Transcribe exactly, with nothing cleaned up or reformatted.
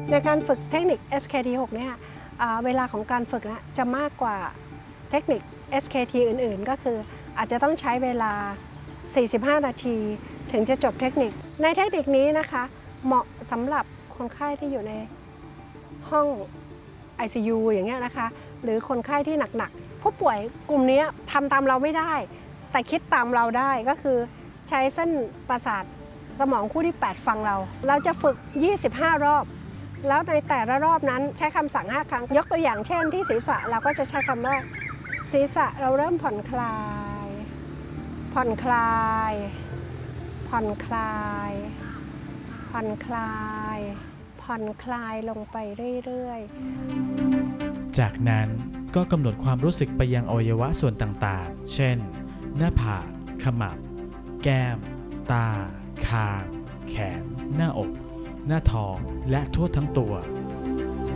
ในการฝึกเทคนิค เอส เค ที หก เนี่ยเวลาของการฝึกนะจะมากกว่าเทคนิค เอส เค ที อื่นๆก็คืออาจจะต้องใช้เวลาสี่สิบห้านาทีถึงจะจบเทคนิคในเทคนิคนี้นะคะเหมาะสำหรับคนไข้ที่อยู่ในห้อง ไอ ซี ยู อย่างเงี้ยนะคะหรือคนไข้ที่หนักๆผู้ป่วยกลุ่มนี้ทำตามเราไม่ได้แต่คิดตามเราได้ก็คือใช้เส้นประสาทสมองคู่ที่แปดฟังเราเราจะฝึกยี่สิบห้ารอบแล้วในแต่ละรอบนั้นใช้คำสั่งห้าครั้งยกตัวอย่างเช่นที่ศีรษะเราก็จะใช้คำว่าศีรษะเราเริ่มผ่อนคลายผ่อนคลายผ่อนคลายผ่อนคลายผ่อนคลายลงไปเรื่อยๆจากนั้นก็กำหนดความรู้สึกไปยังอวัยวะส่วนต่างๆเช่นหน้าผากขมับแก้มตาคางแขนหน้าอกหน้าท้องและทั่วทั้งตัว